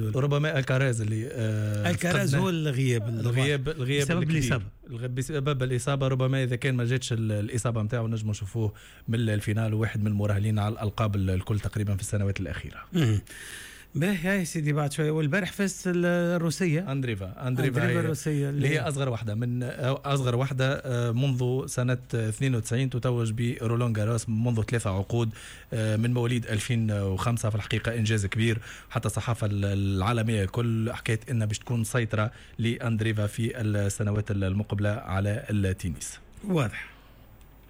هذول؟ ربما الكاراز اللي الكاراز هو الغياب بسبب الإصابة. ربما إذا كان ما جاتش الإصابة متاعه نجم نشوفوه من الفينال، واحد من المراهنين على الألقاب الكل تقريبا في السنوات الأخيرة. باهي يا سيدي بعد شويه. والبارح فازت الروسيه أندريفا الروسية اللي هي أصغر واحدة منذ سنة 92 تتوج برولان جاروس منذ 3 عقود، من مواليد 2005. في الحقيقة إنجاز كبير، حتى الصحافة العالمية الكل حكيت إنها باش تكون سيطرة لأندريفا في السنوات المقبلة على التنس. واضح.